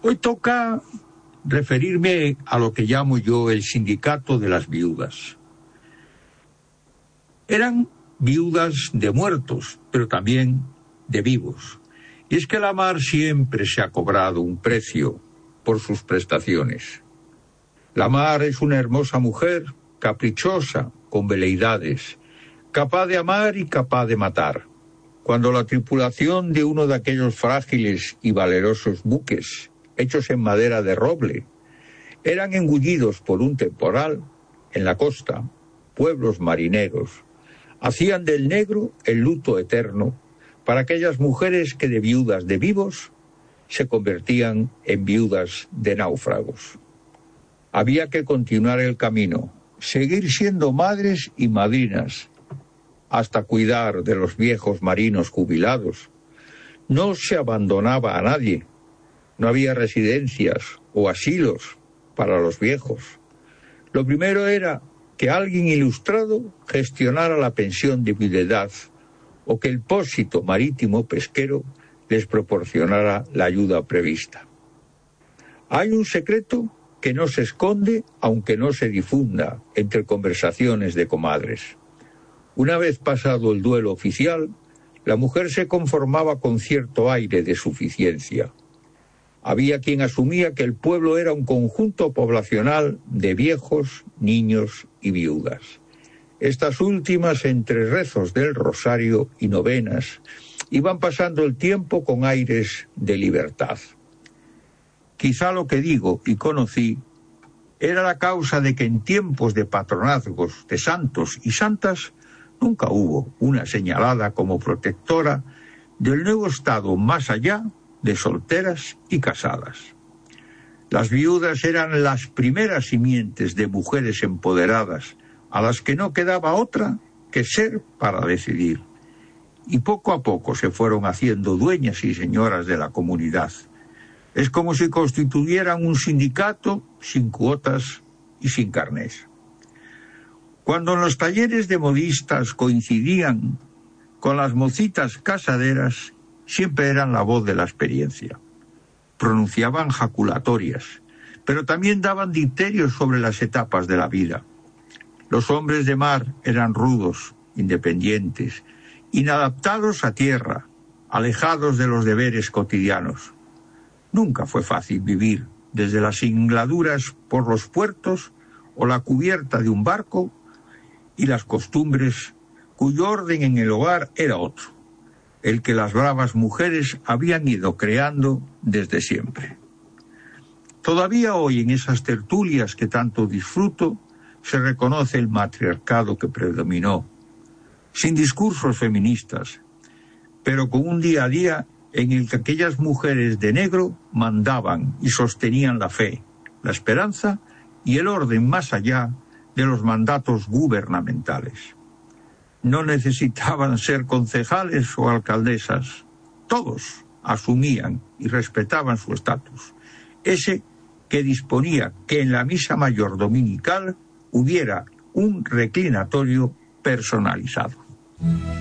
Hoy toca referirme a lo que llamo yo el sindicato de las viudas. Eran viudas de muertos, pero también de vivos. Y es que la mar siempre se ha cobrado un precio por sus prestaciones. La mar es una hermosa mujer, caprichosa, con veleidades, capaz de amar y capaz de matar. Cuando la tripulación de uno de aquellos frágiles y valerosos buques, hechos en madera de roble, eran engullidos por un temporal, en la costa, pueblos marineros hacían del negro el luto eterno para aquellas mujeres que de viudas de vivos se convertían en viudas de náufragos. Había que continuar el camino, seguir siendo madres y madrinas, hasta cuidar de los viejos marinos jubilados. No se abandonaba a nadie, no había residencias o asilos para los viejos. Lo primero era que alguien ilustrado gestionara la pensión de viudedad o que el Pósito Marítimo Pesquero les proporcionara la ayuda prevista. Hay un secreto que no se esconde, aunque no se difunda, entre conversaciones de comadres. Una vez pasado el duelo oficial, la mujer se conformaba con cierto aire de suficiencia. Había quien asumía que el pueblo era un conjunto poblacional de viejos, niños y viudas. Estas últimas, entre rezos del rosario y novenas, iban pasando el tiempo con aires de libertad. Quizá lo que digo y conocí era la causa de que en tiempos de patronazgos de santos y santas nunca hubo una señalada como protectora del nuevo estado más allá de solteras y casadas. Las viudas eran las primeras simientes de mujeres empoderadas, a las que no quedaba otra que ser para decidir. Y poco a poco se fueron haciendo dueñas y señoras de la comunidad. Es como si constituyeran un sindicato sin cuotas y sin carnés. Cuando en los talleres de modistas coincidían con las mocitas casaderas, siempre eran la voz de la experiencia. Pronunciaban jaculatorias, pero también daban dicterios sobre las etapas de la vida. Los hombres de mar eran rudos, independientes, inadaptados a tierra, alejados de los deberes cotidianos. Nunca fue fácil vivir desde las singladuras por los puertos o la cubierta de un barco y las costumbres cuyo orden en el hogar era otro, el que las bravas mujeres habían ido creando desde siempre. Todavía hoy en esas tertulias que tanto disfruto se reconoce el matriarcado que predominó, sin discursos feministas, pero con un día a día en el que aquellas mujeres de negro mandaban y sostenían la fe, la esperanza y el orden más allá de los mandatos gubernamentales. No necesitaban ser concejales o alcaldesas. Todos asumían y respetaban su estatus, ese que disponía que en la misa mayor dominical hubiera un reclinatorio personalizado.